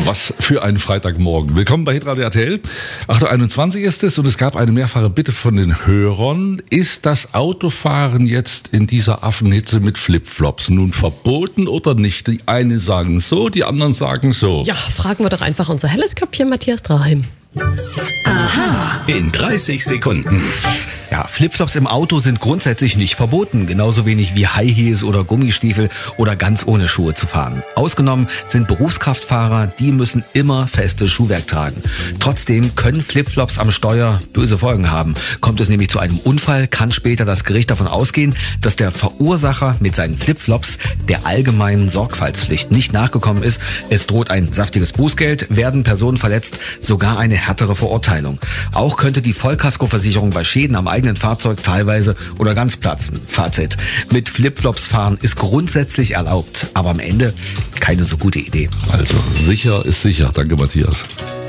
Was für ein Freitagmorgen. Willkommen bei Hitradio RTL. 8.21 Uhr ist es und es gab eine mehrfache Bitte von den Hörern. Ist das Autofahren jetzt in dieser Affenhitze mit Flipflops nun verboten oder nicht? Die einen sagen so, die anderen sagen so. Ja, fragen wir doch einfach unser helles Köpfchen Matthias Draheim. Aha. In 30 Sekunden. Ja, Flipflops im Auto sind grundsätzlich nicht verboten, genauso wenig wie High Heels oder Gummistiefel oder ganz ohne Schuhe zu fahren. Ausgenommen sind Berufskraftfahrer, die müssen immer festes Schuhwerk tragen. Trotzdem können Flipflops am Steuer böse Folgen haben. Kommt es nämlich zu einem Unfall, kann später das Gericht davon ausgehen, dass der Verursacher mit seinen Flipflops der allgemeinen Sorgfaltspflicht nicht nachgekommen ist. Es droht ein saftiges Bußgeld, werden Personen verletzt, sogar eine härtere Verurteilung. Auch könnte die Vollkaskoversicherung bei Schäden am eigenen Fahrzeug teilweise oder ganz platzen. Fazit: Mit Flipflops fahren ist grundsätzlich erlaubt, aber am Ende keine so gute Idee. Also sicher ist sicher. Danke, Matthias.